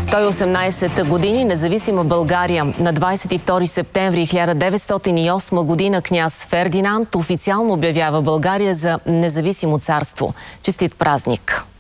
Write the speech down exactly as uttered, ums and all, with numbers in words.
сто и осемнадесет години независима България. На двадесет и втори септември хиляда деветстотин и осма година княз Фердинанд официално обявява България за независимо царство. Честит празник!